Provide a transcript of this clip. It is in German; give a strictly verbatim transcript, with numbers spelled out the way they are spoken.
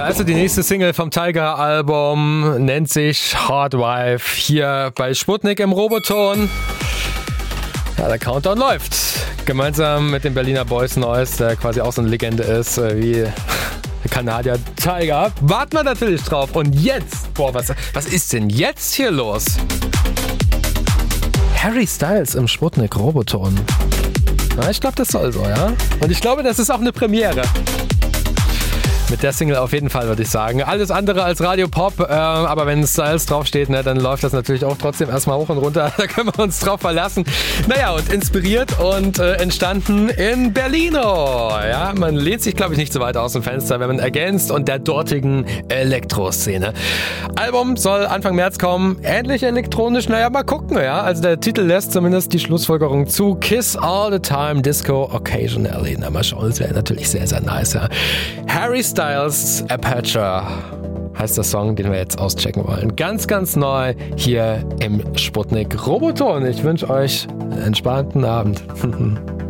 Ja, also die nächste Single vom Tiger-Album nennt sich Hard Wife, hier bei Sputnik im Roboton. Ja, der Countdown läuft. Gemeinsam mit dem Berliner Boys Noise, der quasi auch so eine Legende ist, wie der Kanadier Tiger. Warten wir natürlich drauf. Und jetzt, boah, was, was ist denn jetzt hier los? Harry Styles im Sputnik Roboton. Na, ich glaube, das soll so, ja? Und ich glaube, das ist auch eine Premiere. Mit der Single auf jeden Fall, würde ich sagen. Alles andere als Radio Pop, äh, aber wenn Styles draufsteht, ne, dann läuft das natürlich auch trotzdem erstmal hoch und runter. Da können wir uns drauf verlassen. Naja, und inspiriert und äh, entstanden in Berlino. Ja, man lehnt sich, glaube ich, nicht so weit aus dem Fenster, wenn man ergänzt und der dortigen Elektroszene. Album soll Anfang März kommen. Ähnlich elektronisch, naja, mal gucken, ja. Also der Titel lässt zumindest die Schlussfolgerung zu. Kiss all the time, Disco occasionally. Na, mal schauen, das wäre natürlich sehr, sehr nice, ja. Harry Styles Styles Aperture heißt der Song, den wir jetzt auschecken wollen. Ganz, ganz neu hier im Sputnik Roboton. Ich wünsche euch einen entspannten Abend.